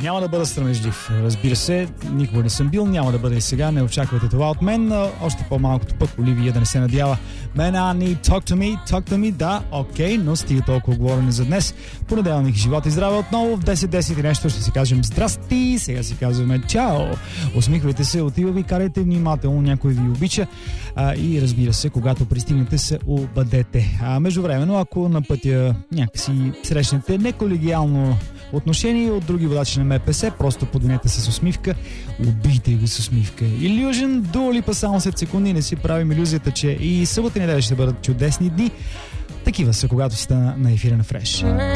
Няма да бъда срамежлив. Разбира се, никога не съм бил, няма да бъда и сега. Не очаквайте това от мен. Още по-малкото пък Оливия да не се надява. Man, I need talk to me. Да, окей, но стига толкова говорене за днес. Понеделник, живот и здраве отново. В 10 и нещо ще си кажем здрасти. Сега си казваме чао. Усмихвайте се, отива ви, карайте внимателно, някой ви обича. И разбира се, когато пристигнете, се обадете. Междувременно, ако на пътя някакси срещнете неколегиално отношение от други водачи на МПС, просто подвинете се с усмивка, убийте го с усмивка. Illusion, Dua Lipa само след секунди, не си правим илюзията, че и събота и неделя ще бъдат чудесни дни. Такива са, когато си на ефира на Фреш.